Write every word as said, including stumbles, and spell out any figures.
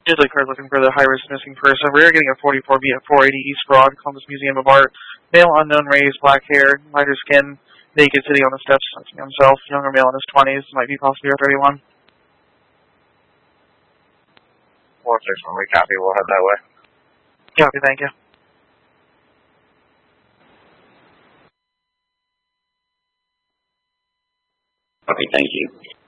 Diddley card looking for the high-risk missing person. We're getting a forty-four B at four eighty East Broad, Columbus Museum of Art. Male unknown race, black hair, lighter skin, naked, sitting on the steps, touching himself. Younger male in his twenties, might be possibly over thirty-one. four six one, we copy. We'll head that way. Copy, thank you. Copy, thank you.